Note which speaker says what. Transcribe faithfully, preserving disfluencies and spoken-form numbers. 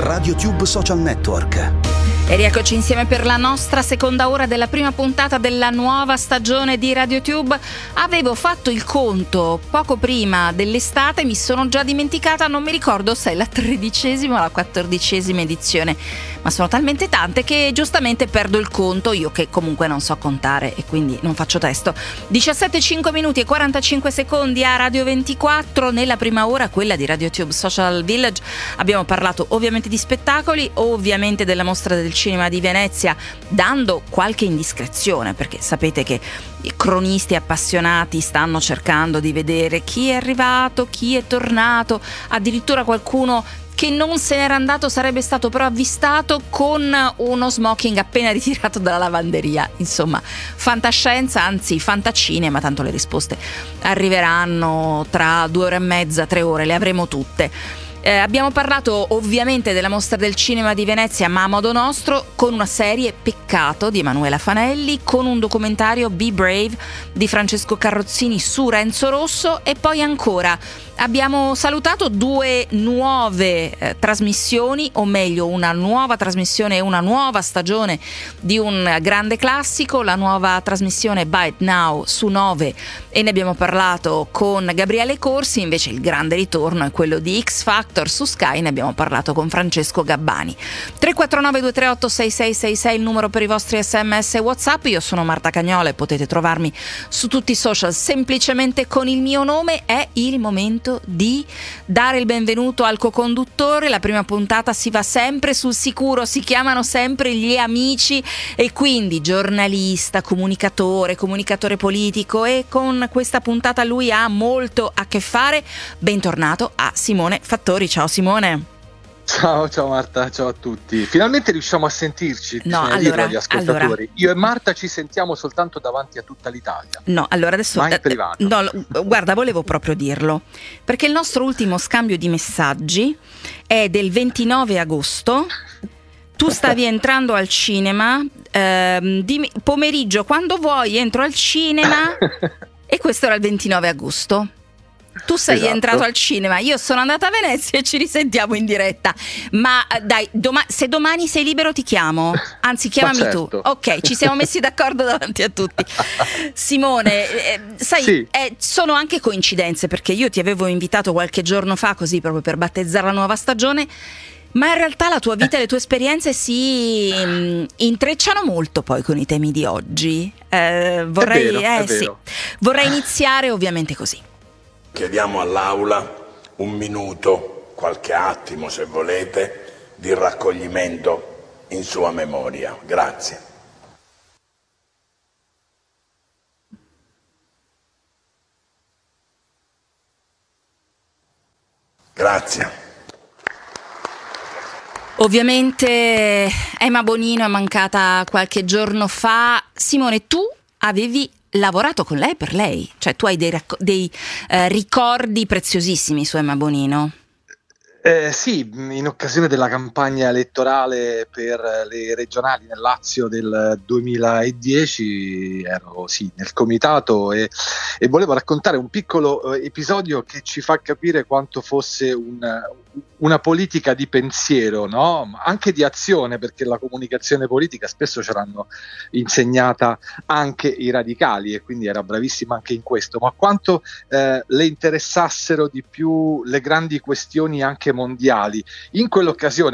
Speaker 1: RadioTube Social Network.
Speaker 2: E rieccoci insieme per la nostra seconda ora della prima puntata della nuova stagione di RadioTube. Avevo fatto il conto poco prima dell'estate, mi sono già dimenticata, non mi ricordo se è la tredicesima o la quattordicesima edizione, ma sono talmente tante che giustamente perdo il conto, io che comunque non so contare e quindi non faccio testo. diciassette, cinque minuti e quarantacinque secondi a Radio ventiquattro. Nella prima ora, quella di RadioTube Social Village, abbiamo parlato ovviamente di spettacoli, ovviamente della mostra del cinema di Venezia, dando qualche indiscrezione, perché sapete che i cronisti appassionati stanno cercando di vedere chi è arrivato, chi è tornato, addirittura qualcuno che non se n'era andato sarebbe stato però avvistato con uno smoking appena ritirato dalla lavanderia. Insomma, fantascienza, anzi fantacinema, tanto le risposte arriveranno tra due ore e mezza, tre ore, le avremo tutte. Eh, abbiamo parlato ovviamente della mostra del cinema di Venezia, ma a modo nostro, con una serie Peccato di Emanuela Fanelli, con un documentario Be Brave di Francesco Carrozzini su Renzo Rosso, e poi ancora abbiamo salutato due nuove eh, trasmissioni, o meglio una nuova trasmissione e una nuova stagione di un grande classico, la nuova trasmissione Bite Now su nove, e ne abbiamo parlato con Gabriele Corsi. Invece il grande ritorno è quello di X Factor su Sky, ne abbiamo parlato con Francesco Gabbani. tre quattro nove due tre otto sei sei sei sei il numero per i vostri sms e WhatsApp. Io sono Marta Cagnola e potete trovarmi su tutti i social semplicemente con il mio nome. È il momento di dare il benvenuto al co-conduttore. La prima puntata si va sempre sul sicuro, si chiamano sempre gli amici, e quindi giornalista, comunicatore, comunicatore politico, e con questa puntata lui ha molto a che fare. Bentornato a Simone Fattori. Ciao Simone.
Speaker 3: Ciao, ciao Marta, ciao a tutti. Finalmente riusciamo a sentirci,
Speaker 2: no,
Speaker 3: bisogna
Speaker 2: allora,
Speaker 3: dirlo agli ascoltatori.
Speaker 2: Allora.
Speaker 3: Io e Marta ci sentiamo soltanto davanti a tutta l'Italia.
Speaker 2: No, allora adesso
Speaker 3: Ma in privato.
Speaker 2: No, guarda, volevo proprio dirlo, perché il nostro ultimo scambio di messaggi è del ventinove agosto. Tu stavi entrando al cinema, ehm, dimmi, pomeriggio, quando vuoi entro al cinema, e questo era il ventinove agosto. Tu sei
Speaker 3: esatto.
Speaker 2: entrato al cinema, io sono andata a Venezia e ci risentiamo in diretta. Ma dai, doma- se domani sei libero ti chiamo, anzi chiamami
Speaker 3: certo.
Speaker 2: tu. Ok, ci siamo messi d'accordo davanti a tutti. Simone, eh, sai,
Speaker 3: sì.
Speaker 2: eh, sono anche coincidenze, perché io ti avevo invitato qualche giorno fa, così proprio per battezzare la nuova stagione, ma in realtà la tua vita e le tue esperienze si mh, intrecciano molto poi con i temi di oggi. Eh, vorrei,
Speaker 3: è vero,
Speaker 2: eh,
Speaker 3: è
Speaker 2: sì,
Speaker 3: vero.
Speaker 2: vorrei iniziare ovviamente così.
Speaker 4: Chiediamo all'Aula un minuto, qualche attimo se volete, di raccoglimento in sua memoria. Grazie. Grazie.
Speaker 2: Ovviamente Emma Bonino è mancata qualche giorno fa. Simone, tu avevi lavorato con lei per lei, cioè tu hai dei, racco- dei eh, ricordi preziosissimi su Emma Bonino.
Speaker 3: Eh, sì, in occasione della campagna elettorale per le regionali nel Lazio del duemiladieci ero sì, nel comitato e, e volevo raccontare un piccolo eh, episodio che ci fa capire quanto fosse un, una politica di pensiero, no? Anche di azione, perché la comunicazione politica spesso ce l'hanno insegnata anche i radicali e quindi era bravissima anche in questo, ma quanto eh, le interessassero di più le grandi questioni anche mondiali. In quell'occasione